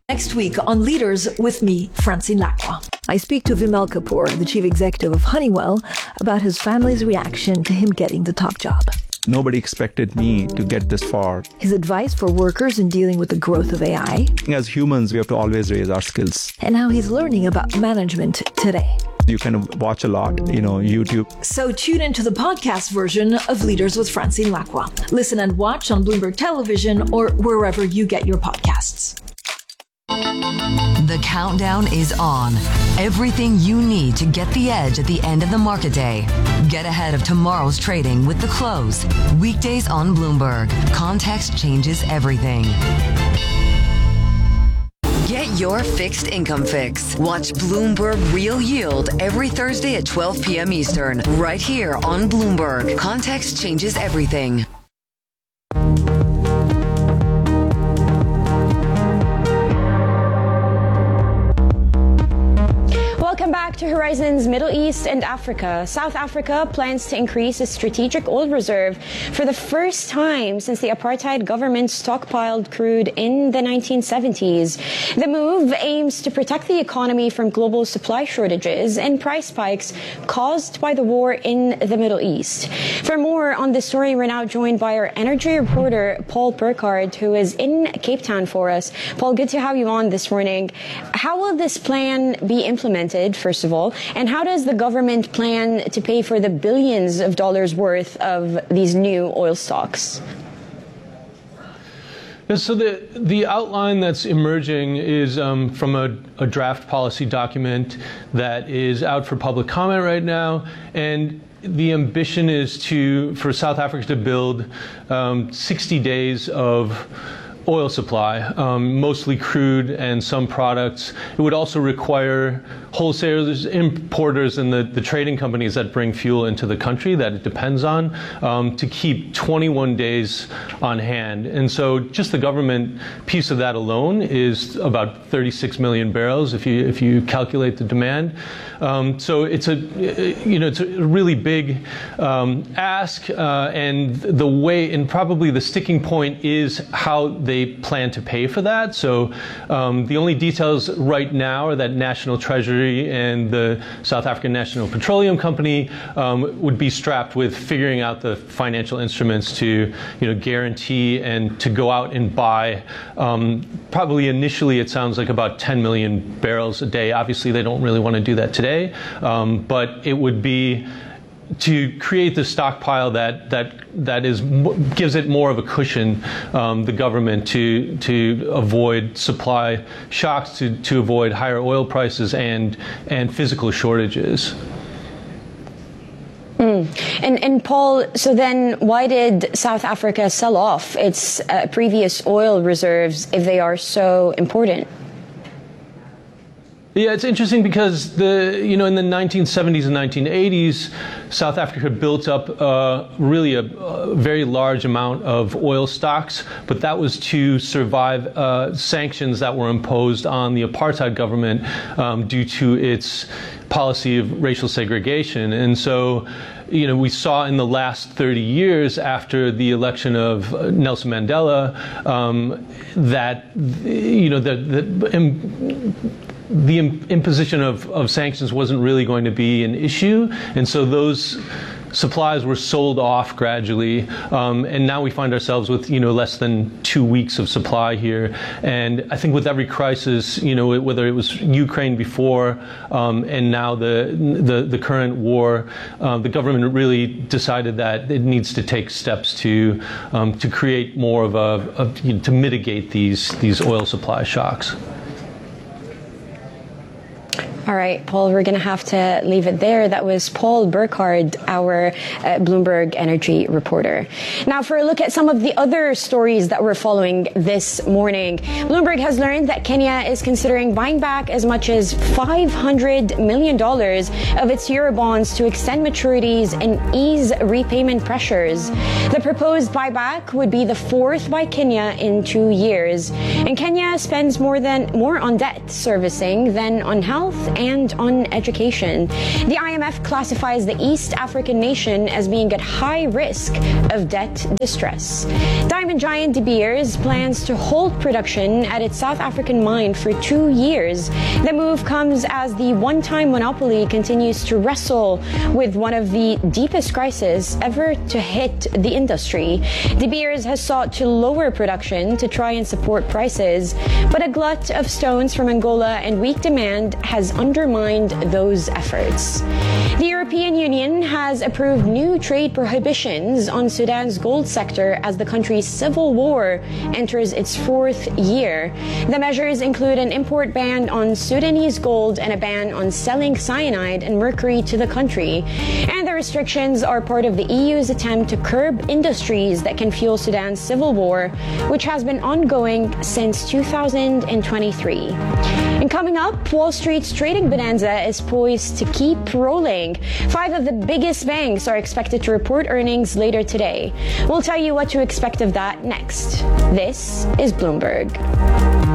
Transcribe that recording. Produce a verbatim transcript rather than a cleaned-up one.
Next week on Leaders with me, Francine Lacqua. I speak to Vimal Kapoor, the chief executive of Honeywell, about his family's reaction to him getting the top job. Nobody expected me to get this far. His advice for workers in dealing with the growth of A I. As humans, we have to always raise our skills. And how he's learning about management today. You can watch a lot, you know, YouTube. So tune into the podcast version of Leaders with Francine Lacqua. Listen and watch on Bloomberg Television or wherever you get your podcasts. The countdown is on. Everything you need to get the edge at the end of the market day. Get ahead of tomorrow's trading with The Close. Weekdays on Bloomberg. Context changes everything. Get your fixed income fix. Watch Bloomberg Real Yield every Thursday at twelve p.m. Eastern, right here on Bloomberg. Context changes everything. Welcome back to Horizons Middle East and Africa. South Africa plans to increase its strategic oil reserve for the first time since the apartheid government stockpiled crude in the nineteen seventies. The move aims to protect the economy from global supply shortages and price spikes caused by the war in the Middle East. For more on this story, we're now joined by our energy reporter, Paul Burkhardt, who is in Cape Town for us. Paul, good to have you on this morning. How will this plan be implemented, first of all, and how does the government plan to pay for the billions of dollars worth of these new oil stocks? So the the outline that's emerging is um, from a, a draft policy document that is out for public comment right now, and the ambition is to for South Africa to build um, sixty days of oil supply, um, mostly crude and some products. It would also require wholesalers, importers, and the, the trading companies that bring fuel into the country that it depends on um, to keep twenty-one days on hand. And so just the government piece of that alone is about thirty-six million barrels if you if you calculate the demand. Um, so it's a you know it's a really big um, ask, uh, and the way and probably the sticking point is how they plan to pay for that. So um, the only details right now are that National Treasury and the South African National Petroleum Company um, would be strapped with figuring out the financial instruments to, you know, guarantee and to go out and buy. Um, probably initially, it sounds like about ten million barrels a day. Obviously, they don't really want to do that today, um, but it would be to create the stockpile that that that is gives it more of a cushion, um, the government to to avoid supply shocks, to to avoid higher oil prices and and physical shortages. Mm. And and Paul, so then why did South Africa sell off its uh, previous oil reserves if they are so important? Yeah, it's interesting because the you know in the nineteen seventies and nineteen eighties, South Africa built up uh, really a, a very large amount of oil stocks, but that was to survive uh, sanctions that were imposed on the apartheid government um, due to its policy of racial segregation. And so, you know, we saw in the last thirty years after the election of Nelson Mandela um, that you know the the. Um, the imposition of, of sanctions wasn't really going to be an issue, and so those supplies were sold off gradually, um, and now we find ourselves with you know less than two weeks of supply here. And I think with every crisis, you know whether it was Ukraine before um, and now the the, the current war, uh, the government really decided that it needs to take steps to um, to create more of a, a you know, to mitigate these these oil supply shocks. All right, Paul, we're going to have to leave it there. That was Paul Burkhardt, our uh, Bloomberg energy reporter. Now, for a look at some of the other stories that we're following this morning, Bloomberg has learned that Kenya is considering buying back as much as five hundred million dollars of its Eurobonds to extend maturities and ease repayment pressures. The proposed buyback would be the fourth by Kenya in two years. And Kenya spends more than more on debt servicing than on health and on education. The I M F classifies the East African nation as being at high risk of debt distress. Diamond giant De Beers plans to hold production at its South African mine for two years. The move comes as the one-time monopoly continues to wrestle with one of the deepest crises ever to hit the industry. De Beers has sought to lower production to try and support prices, but a glut of stones from Angola and weak demand has undermined those efforts. The European Union has approved new trade prohibitions on Sudan's gold sector as the country's civil war enters its fourth year. The measures include an import ban on Sudanese gold and a ban on selling cyanide and mercury to the country. And the restrictions are part of the E U's attempt to curb industries that can fuel Sudan's civil war, which has been ongoing since two thousand twenty-three. And coming up, Wall Street's trading bonanza is poised to keep rolling. Five of the biggest banks are expected to report earnings later today. We'll tell you what to expect of that next. This is Bloomberg.